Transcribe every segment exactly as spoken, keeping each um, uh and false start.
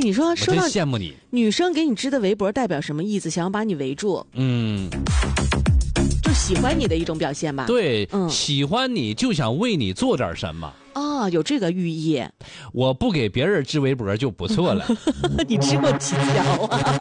你说说到我真羡慕你， 女生给你织的围脖代表什么意思？想要把你围住， 嗯， 就喜欢你的一种表现吧。 对， 嗯， 喜欢你就想为你做点什么。 哦，有这个寓意。 我不给别人织围脖就不错了。 你织过几条啊？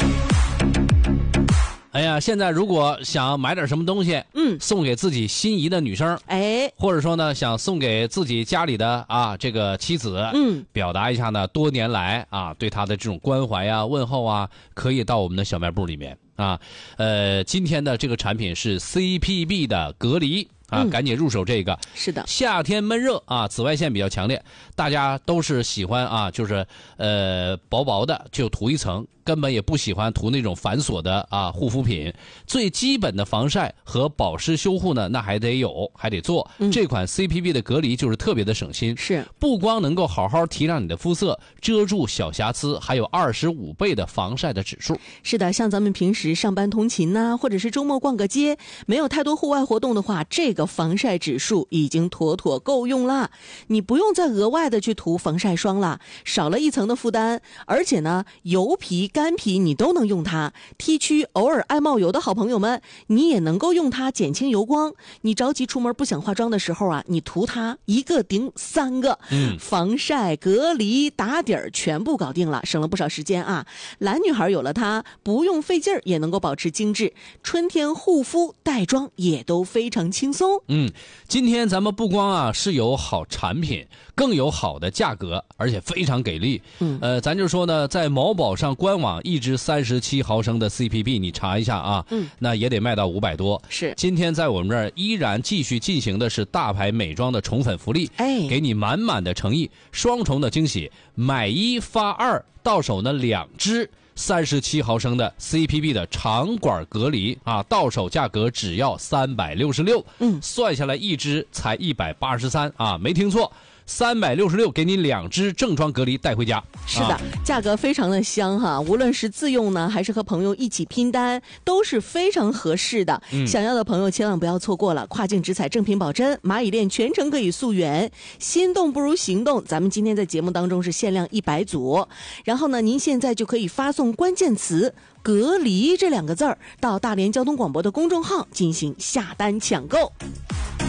哎呀，现在如果想买点什么东西， 嗯， 送给自己心仪的女生， 哎， 或者说呢，想送给自己家里的啊这个妻子， 嗯， 表达一下呢多年来啊对她的这种关怀啊、问候啊，可以到我们的小卖部里面啊。呃，今天的这个产品是 C P B 的隔离。啊，赶紧入手这个。 是的， 夏天闷热啊，紫外线比较强烈，大家都是喜欢啊，就是呃薄薄的就涂一层，根本也不喜欢涂那种繁琐的啊护肤品。最基本的防晒和保湿修护呢，那还得有，还得做。嗯、这款 C P B 的隔离就是特别的省心， 是不光能够好好提亮你的肤色，遮住小瑕疵，还有二十五倍的防晒的指数。 是的，像咱们平时上班通勤呐、啊，或者是周末逛个街，没有太多户外活动的话，这个防晒指数已经妥妥够用了，你不用再额外的去涂防晒霜了，少了一层的负担。而且呢，油皮干皮你都能用它，T 区偶尔爱冒油的好朋友们，你也能够用它减轻油光。你着急出门不想化妆的时候啊，你涂它一个顶三个， 嗯， 防晒隔离打底儿全部搞定了，省了不少时间啊。懒女孩有了它，不用费劲儿也能够保持精致，春天护肤带妆也都非常轻松。 嗯，今天咱们不光啊是有好产品，更有好的价格，而且非常给力。嗯，呃，咱就说呢，在某宝上官网一支三十七毫升的 C P B， 你查一下啊，嗯，那也得卖到五百多。 是， 今天在我们这儿依然继续进行的是大牌美妆的宠粉福利， 哎， 给你满满的诚意，双重的惊喜，买一发二，到手呢两支。三十七毫升的 C P B 的长管隔离啊，到手价格只要三百六十六，嗯，算下来一支才一百八十三啊，没听错。三百六十六给你两支正装隔离带回家。 是的、 啊、 价格非常的香哈，无论是自用呢还是和朋友一起拼单都是非常合适的、嗯、想要的朋友千万不要错过了，跨境直采正品保真，蚂蚁链全程可以溯源，心动不如行动，咱们今天在节目当中是限量一百组，然后呢您现在就可以发送关键词隔离这两个字儿到大连交通广播的公众号进行下单抢购。